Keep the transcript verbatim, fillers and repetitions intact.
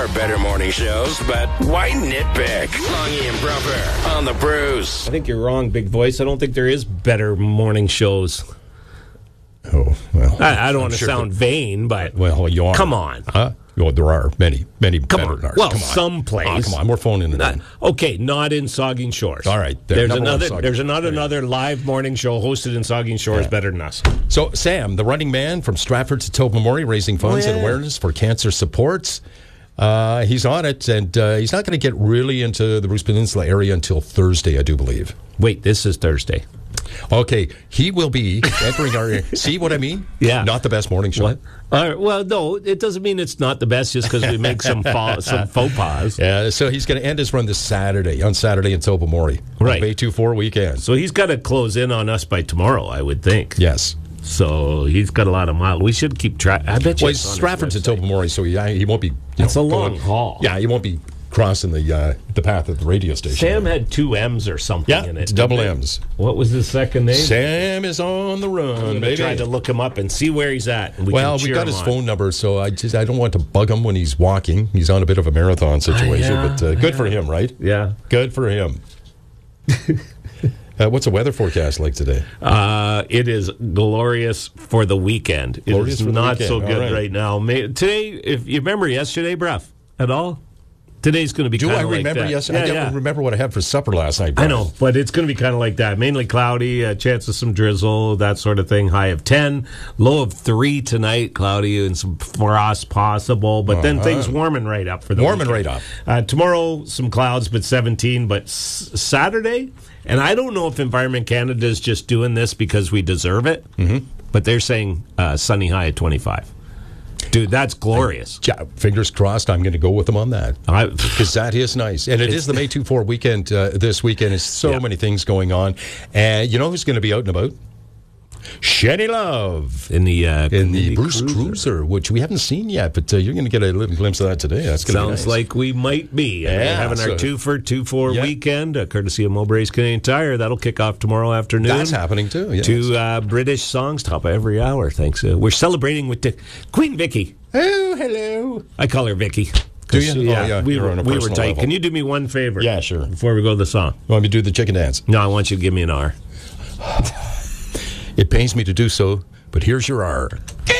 are better morning shows, but why nitpick? Longy and Brumper on the Bruce. I think you're wrong, Big Voice. I don't think there is better morning shows. Oh, well. I, I don't want to sure sound that, vain, but well, you are. Come on. Huh? Well, there are many, many Come better on. than ours. Well, come on. some place. Oh, come on, we're phoning it Not, in. okay, not in Saugeen Shores. All right, there, there's number one another. Saugeen There's Shores. another another live morning show hosted in Saugeen Shores Yeah. better than us. So, Sam, the running man from Stratford to Tobermory, raising funds Oh, yeah. and awareness for cancer supports. Uh, he's on it, and uh, he's not going to get really into the Bruce Peninsula area until Thursday, I do believe. Wait, this is Thursday. Okay, he will be entering our... See what I mean? Yeah. Not the best morning show. What? All right, well, no, it doesn't mean it's not the best just because we make some fa- some faux pas. Yeah, so he's going to end his run this Saturday, on Saturday in Tobermory. Right. Bay two four weekend. So he's got to close in on us by tomorrow, I would think. Yes. So he's got a lot of miles. We should keep track. I bet you. Well, it's he's on his Stratford to website. Tobermory, so he, he won't be... You It's know, a long going- haul. Yeah, he won't be crossing the uh, the path at the radio station. Sam had two M's or something Yeah, in it. it's double didn't it? M's. What was his second name? Sam is on the I'm run, gonna baby. try to look him up and see where he's at. And we Well, can we cheer got him his on. phone number, so I just I don't want to bug him when he's walking. He's on a bit of a marathon situation, yeah, but uh, good for him, right? Yeah. Good for him. uh, what's the weather forecast like today? Uh, it is glorious for the weekend. It Glorious is for the not weekend. so All good right. right, now. May, today, if you remember yesterday, Bruff, at all? Today's going to be Do kind I of like remember? that. Yes, Yeah, I don't yeah. remember what I had for supper last night. I Brian. know, but it's going to be kind of like that. Mainly cloudy, a chance of some drizzle, that sort of thing. High of ten, low of three tonight, cloudy and some frost possible. But then Uh-huh. things warming right up for the Warming weekend. right up. Uh, tomorrow, some clouds, but seventeen. But s- Saturday, and I don't know if Environment Canada is just doing this because we deserve it, mm-hmm. but they're saying uh, sunny high at twenty-five. Dude, that's glorious. Yeah, fingers crossed. I'm going to go with them on that I, because that is nice, and it is the May two four weekend. Uh, this weekend is so Yeah. many things going on, and you know who's going to be out and about? Shenny Love. in the uh, In the community Bruce Cruiser. Cruiser. which we haven't seen yet, but uh, you're going to get a little glimpse of that today. That's going to be Sounds nice. like we might be. And we're Yeah, having so- our two for two for Yeah. weekend, uh, courtesy of Mowbray's Canadian Tire. That'll kick off tomorrow afternoon. That's happening too. Yes. Two uh, British songs, top of every hour. Thanks. Uh, we're celebrating with the Queen Vicky. Oh, hello. I call her Vicky. Do you? Yeah, Oh, yeah, we, you're were, on a we were personal tight. level. Can you do me one favor? Yeah, sure. Before we go to the song. You want me to do the chicken dance? No, I want you to give me an R. It pains me to do so, but here's your R.